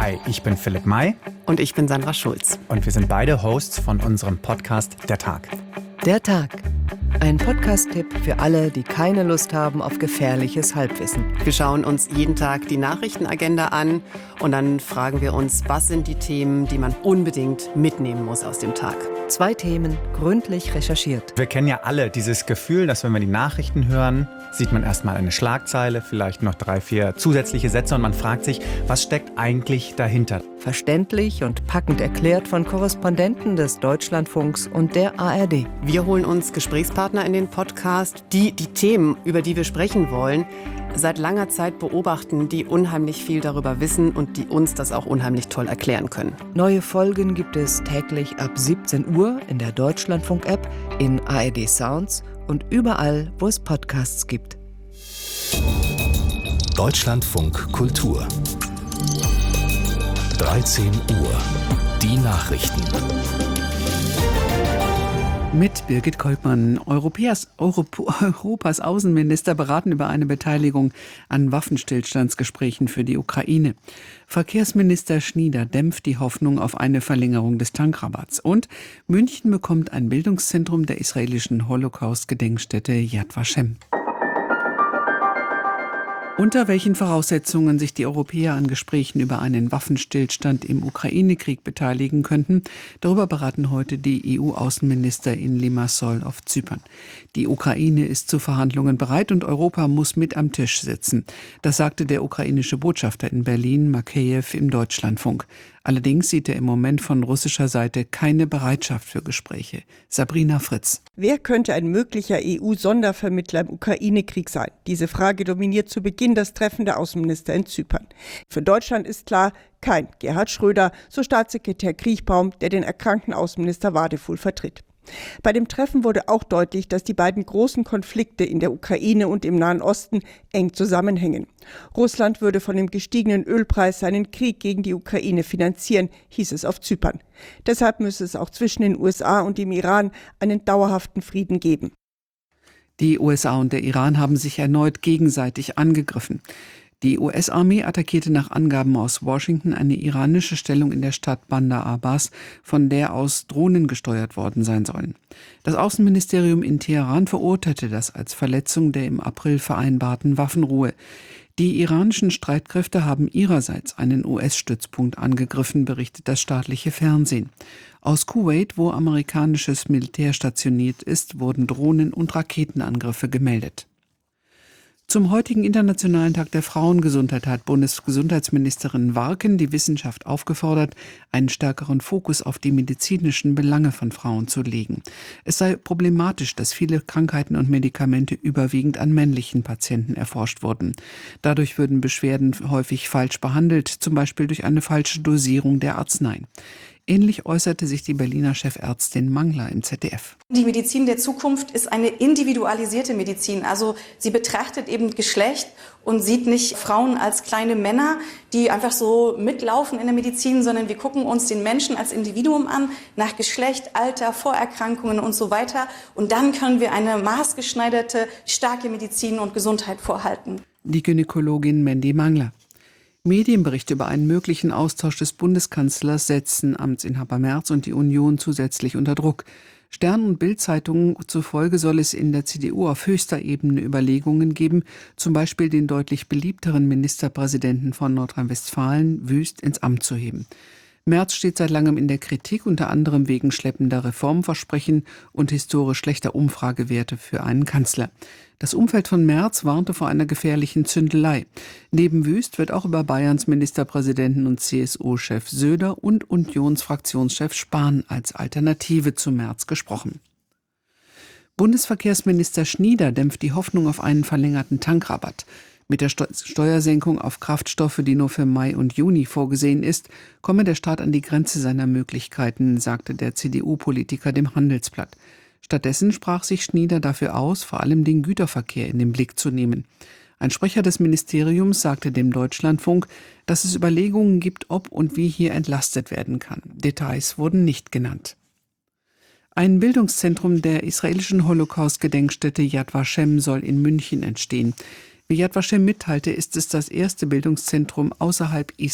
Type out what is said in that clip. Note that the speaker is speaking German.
Hi, ich bin Philipp May. Und ich bin Sandra Schulz. Und wir sind beide Hosts von unserem Podcast Der Tag. Der Tag. Ein Podcast-Tipp für alle, die keine Lust haben auf gefährliches Halbwissen. Wir schauen uns jeden Tag die Nachrichtenagenda an und dann fragen wir uns, was sind die Themen, die man unbedingt mitnehmen muss aus dem Tag. 2 Themen, gründlich recherchiert. Wir kennen ja alle dieses Gefühl, dass wenn wir die Nachrichten hören, sieht man erstmal eine Schlagzeile, vielleicht noch 3, 4 zusätzliche Sätze und man fragt sich, was steckt eigentlich dahinter? Verständlich und packend erklärt von Korrespondenten des Deutschlandfunks und der ARD. Wir holen uns Gesprächspartner in den Podcast, die Themen, über die wir sprechen wollen, seit langer Zeit beobachten, die unheimlich viel darüber wissen und die uns das auch unheimlich toll erklären können. Neue Folgen gibt es täglich ab 17 Uhr in der Deutschlandfunk-App, in ARD Sounds und überall, wo es Podcasts gibt. Deutschlandfunk Kultur 13 Uhr. Die Nachrichten. Mit Birgit Kolkmann. Europas Außenminister beraten über eine Beteiligung an Waffenstillstandsgesprächen für die Ukraine. Verkehrsminister Schnieder dämpft die Hoffnung auf eine Verlängerung des Tankrabatts. Und München bekommt ein Bildungszentrum der israelischen Holocaust-Gedenkstätte Yad Vashem. Unter welchen Voraussetzungen sich die Europäer an Gesprächen über einen Waffenstillstand im Ukraine-Krieg beteiligen könnten, darüber beraten heute die EU-Außenminister in Limassol auf Zypern. Die Ukraine ist zu Verhandlungen bereit und Europa muss mit am Tisch sitzen. Das sagte der ukrainische Botschafter in Berlin, Makeyev, im Deutschlandfunk. Allerdings sieht er im Moment von russischer Seite keine Bereitschaft für Gespräche. Sabrina Fritz. Wer könnte ein möglicher EU-Sondervermittler im Ukraine-Krieg sein? Diese Frage dominiert zu Beginn das Treffen der Außenminister in Zypern. Für Deutschland ist klar, kein Gerhard Schröder, so Staatssekretär Kriechbaum, der den erkrankten Außenminister Wadefuhl vertritt. Bei dem Treffen wurde auch deutlich, dass die beiden großen Konflikte in der Ukraine und im Nahen Osten eng zusammenhängen. Russland würde von dem gestiegenen Ölpreis seinen Krieg gegen die Ukraine finanzieren, hieß es auf Zypern. Deshalb müsse es auch zwischen den USA und dem Iran einen dauerhaften Frieden geben. Die USA und der Iran haben sich erneut gegenseitig angegriffen. Die US-Armee attackierte nach Angaben aus Washington eine iranische Stellung in der Stadt Bandar Abbas, von der aus Drohnen gesteuert worden sein sollen. Das Außenministerium in Teheran verurteilte das als Verletzung der im April vereinbarten Waffenruhe. Die iranischen Streitkräfte haben ihrerseits einen US-Stützpunkt angegriffen, berichtet das staatliche Fernsehen. Aus Kuwait, wo amerikanisches Militär stationiert ist, wurden Drohnen- und Raketenangriffe gemeldet. Zum heutigen Internationalen Tag der Frauengesundheit hat Bundesgesundheitsministerin Warken die Wissenschaft aufgefordert, einen stärkeren Fokus auf die medizinischen Belange von Frauen zu legen. Es sei problematisch, dass viele Krankheiten und Medikamente überwiegend an männlichen Patienten erforscht wurden. Dadurch würden Beschwerden häufig falsch behandelt, zum Beispiel durch eine falsche Dosierung der Arzneien. Ähnlich äußerte sich die Berliner Chefärztin Mangler im ZDF. Die Medizin der Zukunft ist eine individualisierte Medizin. Also sie betrachtet eben Geschlecht und sieht nicht Frauen als kleine Männer, die einfach so mitlaufen in der Medizin, sondern wir gucken uns den Menschen als Individuum an, nach Geschlecht, Alter, Vorerkrankungen und so weiter. Und dann können wir eine maßgeschneiderte, starke Medizin und Gesundheit vorhalten. Die Gynäkologin Mandy Mangler. Medienberichte über einen möglichen Austausch des Bundeskanzlers setzen Amtsinhaber Merz und die Union zusätzlich unter Druck. Stern- und Bild-Zeitungen zufolge soll es in der CDU auf höchster Ebene Überlegungen geben, zum Beispiel den deutlich beliebteren Ministerpräsidenten von Nordrhein-Westfalen, Wüst, ins Amt zu heben. Merz steht seit langem in der Kritik, unter anderem wegen schleppender Reformversprechen und historisch schlechter Umfragewerte für einen Kanzler. Das Umfeld von Merz warnte vor einer gefährlichen Zündelei. Neben Wüst wird auch über Bayerns Ministerpräsidenten und CSU-Chef Söder und Unionsfraktionschef Spahn als Alternative zu Merz gesprochen. Bundesverkehrsminister Schnieder dämpft die Hoffnung auf einen verlängerten Tankrabatt. Mit der Steuersenkung auf Kraftstoffe, die nur für Mai und Juni vorgesehen ist, komme der Staat an die Grenze seiner Möglichkeiten, sagte der CDU-Politiker dem Handelsblatt. Stattdessen sprach sich Schnieder dafür aus, vor allem den Güterverkehr in den Blick zu nehmen. Ein Sprecher des Ministeriums sagte dem Deutschlandfunk, dass es Überlegungen gibt, ob und wie hier entlastet werden kann. Details wurden nicht genannt. Ein Bildungszentrum der israelischen Holocaust-Gedenkstätte Yad Vashem soll in München entstehen. Wie Yad Vashem mitteilte, ist es das erste Bildungszentrum außerhalb Israels